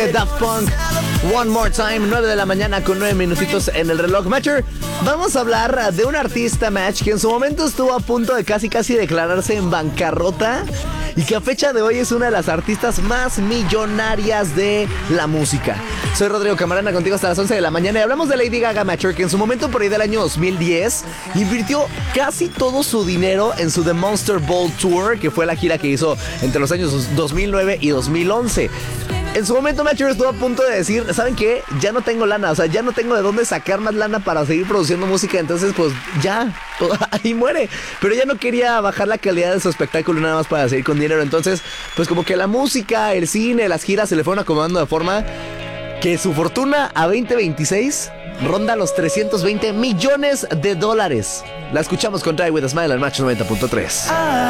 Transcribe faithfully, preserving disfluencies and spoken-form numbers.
Daft Punk, One More Time, nueve de la mañana con nueve minutitos en el reloj. Matcher, vamos a hablar de un artista, Match, que en su momento estuvo a punto de casi casi declararse en bancarrota y que a fecha de hoy es una de las artistas más millonarias de la música. Soy Rodrigo Camarena, contigo hasta las once de la mañana y hablamos de Lady Gaga, Matcher, que en su momento por ahí del año dos mil diez invirtió casi todo su dinero en su The Monster Ball Tour, que fue la gira que hizo entre los años dos mil nueve y dos mil once. En su momento, Matcher estuvo a punto de decir, ¿saben qué? Ya no tengo lana, o sea, ya no tengo de dónde sacar más lana para seguir produciendo música, entonces pues ya, ahí muere. Pero ella no quería bajar la calidad de su espectáculo nada más para seguir con dinero, entonces pues como que la música, el cine, las giras se le fueron acomodando de forma que su fortuna a veinte veintiséis ronda los trescientos veinte millones de dólares. La escuchamos con Drive With A Smile al Match noventa punto tres.